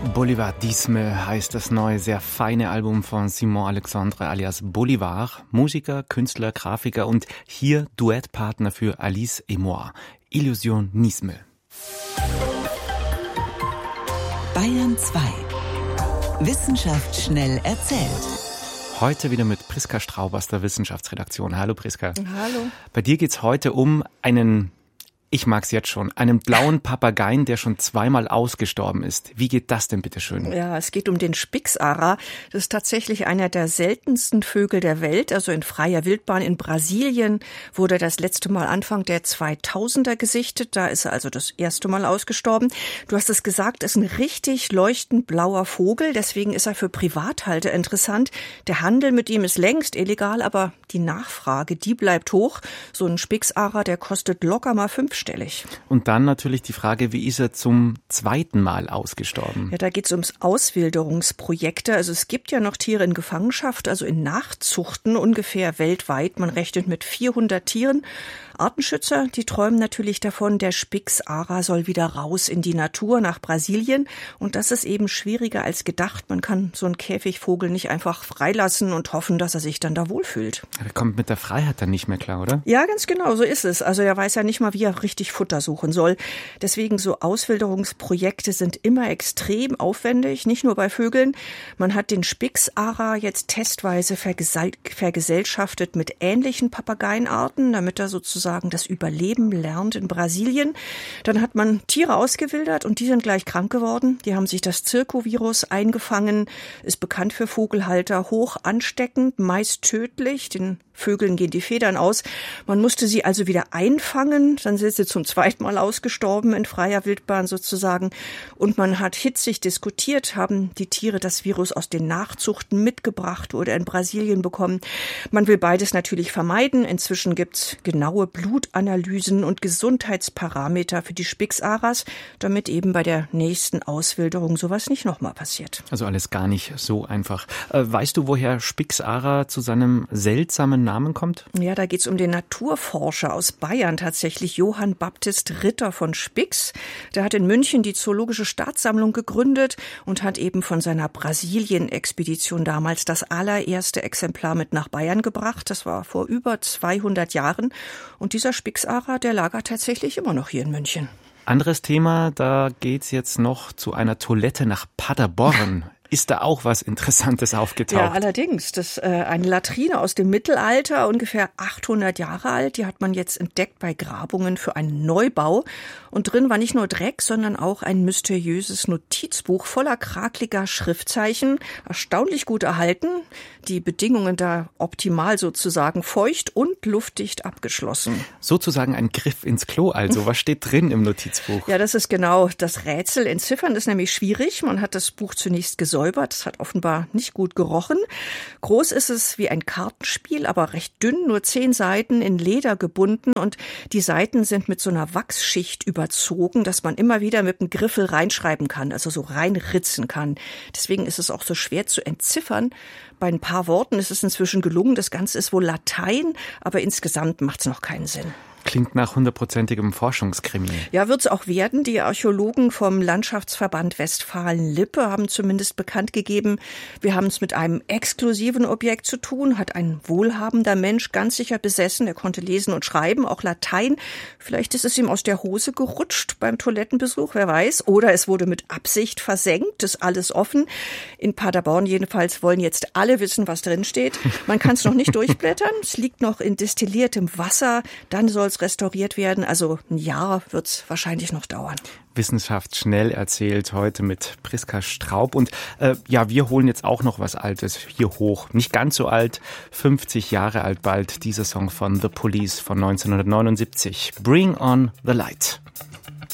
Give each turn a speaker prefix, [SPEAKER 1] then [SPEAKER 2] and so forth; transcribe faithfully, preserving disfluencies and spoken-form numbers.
[SPEAKER 1] Bolivardisme heißt das neue, sehr feine Album von Simon Alexandre alias Bolivar, Musiker, Künstler, Grafiker und hier Duettpartner für Alice et moi, Illusionisme.
[SPEAKER 2] Bayern zwei. Wissenschaft schnell erzählt.
[SPEAKER 1] Heute wieder mit Priska Straub aus der Wissenschaftsredaktion. Hallo Priska.
[SPEAKER 3] Hallo.
[SPEAKER 1] Bei dir geht's heute um einen, ich mag's jetzt schon, einen blauen Papageien, der schon zweimal ausgestorben ist. Wie geht das denn bitte schön?
[SPEAKER 3] Ja, es geht um den Spix-Ara. Das ist tatsächlich einer der seltensten Vögel der Welt. Also in freier Wildbahn in Brasilien wurde das letzte Mal Anfang der zweitausender gesichtet. Da ist er also das erste Mal ausgestorben. Du hast es gesagt, ist ein richtig leuchtend blauer Vogel. Deswegen ist er für Privathalter interessant. Der Handel mit ihm ist längst illegal, aber die Nachfrage, die bleibt hoch. So ein Spix-Ara, der kostet locker mal fünf Stellig.
[SPEAKER 1] Und dann natürlich die Frage, wie ist er zum zweiten Mal ausgestorben?
[SPEAKER 3] Ja, da geht es ums Auswilderungsprojekte. Also es gibt ja noch Tiere in Gefangenschaft, also in Nachzuchten ungefähr weltweit. Man rechnet mit vierhundert Tieren. Artenschützer, die träumen natürlich davon, der Spix-Ara soll wieder raus in die Natur nach Brasilien. Und das ist eben schwieriger als gedacht. Man kann so einen Käfigvogel nicht einfach freilassen und hoffen, dass er sich dann da wohlfühlt.
[SPEAKER 1] Er kommt mit der Freiheit dann nicht mehr klar, oder?
[SPEAKER 3] Ja, ganz genau, so ist es. Also er weiß ja nicht mal, wie er richtig Futter suchen soll. Deswegen so Auswilderungsprojekte sind immer extrem aufwendig, nicht nur bei Vögeln. Man hat den Spix-Ara jetzt testweise vergesell- vergesellschaftet mit ähnlichen Papageienarten, damit er sozusagen das Überleben lernt in Brasilien. Dann hat man Tiere ausgewildert und die sind gleich krank geworden. Die haben sich das Zirkovirus eingefangen, ist bekannt für Vogelhalter, hoch ansteckend, meist tödlich. Den Vögeln gehen die Federn aus. Man musste sie also wieder einfangen. Dann sind sie zum zweiten Mal ausgestorben in freier Wildbahn sozusagen. Und man hat hitzig diskutiert, haben die Tiere das Virus aus den Nachzuchten mitgebracht oder in Brasilien bekommen. Man will beides natürlich vermeiden. Inzwischen gibt's genaue Blutanalysen und Gesundheitsparameter für die Spix-Aras, damit eben bei der nächsten Auswilderung sowas nicht nochmal passiert.
[SPEAKER 1] Also alles gar nicht so einfach. Äh, weißt du, woher Spix-Ara zu seinem seltsamen Namen kommt?
[SPEAKER 3] Ja, da geht's um den Naturforscher aus Bayern tatsächlich, Johann Baptist Ritter von Spix. Der hat in München die Zoologische Staatssammlung gegründet und hat eben von seiner Brasilien-Expedition damals das allererste Exemplar mit nach Bayern gebracht. Das war vor über zweihundert Jahren. Und dieser Spix-Ara, der lagert tatsächlich immer noch hier in München.
[SPEAKER 1] Anderes Thema, da geht's jetzt noch zu einer Toilette nach Paderborn. Ist da auch was Interessantes aufgetaucht?
[SPEAKER 3] Ja, allerdings. Das äh, eine Latrine aus dem Mittelalter, ungefähr achthundert Jahre alt. Die hat man jetzt entdeckt bei Grabungen für einen Neubau. Und drin war nicht nur Dreck, sondern auch ein mysteriöses Notizbuch voller krakeliger Schriftzeichen. Erstaunlich gut erhalten. Die Bedingungen da optimal sozusagen, feucht und luftdicht abgeschlossen.
[SPEAKER 1] Sozusagen ein Griff ins Klo also. Was steht drin im Notizbuch?
[SPEAKER 3] Ja, das ist genau das Rätsel. Entziffern ist nämlich schwierig. Man hat das Buch zunächst gesäubert. Das hat offenbar nicht gut gerochen. Groß ist es wie ein Kartenspiel, aber recht dünn, nur zehn Seiten in Leder gebunden und die Seiten sind mit so einer Wachsschicht überzogen, dass man immer wieder mit dem Griffel reinschreiben kann, also so reinritzen kann. Deswegen ist es auch so schwer zu entziffern. Bei ein paar Worten ist es inzwischen gelungen. Das Ganze ist wohl Latein, aber insgesamt macht es noch keinen Sinn.
[SPEAKER 1] Klingt nach hundertprozentigem Forschungskrimi.
[SPEAKER 3] Ja, wird's auch werden. Die Archäologen vom Landschaftsverband Westfalen-Lippe haben zumindest bekannt gegeben, wir haben es mit einem exklusiven Objekt zu tun, hat ein wohlhabender Mensch ganz sicher besessen. Er konnte lesen und schreiben, auch Latein. Vielleicht ist es ihm aus der Hose gerutscht beim Toilettenbesuch, wer weiß. Oder es wurde mit Absicht versenkt, ist alles offen. In Paderborn jedenfalls wollen jetzt alle wissen, was drin steht. Man kann es noch nicht durchblättern. Es liegt noch in destilliertem Wasser. Dann soll es restauriert werden. Also ein Jahr wird es wahrscheinlich noch dauern.
[SPEAKER 1] Wissenschaft schnell erzählt heute mit Priska Straub. Und äh, ja, wir holen jetzt auch noch was Altes hier hoch. Nicht ganz so alt, fünfzig Jahre alt bald. Dieser Song von The Police von neunzehnhundertneunundsiebzig. Bring on the Light.